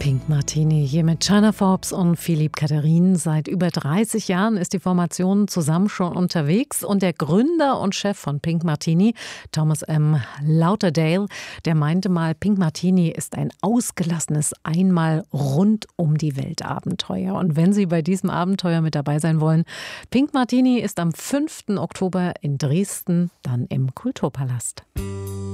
Pink Martini hier mit China Forbes und Philippe Catherine. Seit über 30 Jahren ist die Formation zusammen schon unterwegs und der Gründer und Chef von Pink Martini, Thomas M. Lauderdale, der meinte mal, Pink Martini ist ein ausgelassenes einmal rund um die Welt Abenteuer. Und wenn Sie bei diesem Abenteuer mit dabei sein wollen, Pink Martini ist am 5. Oktober in Dresden, dann im Kulturpalast.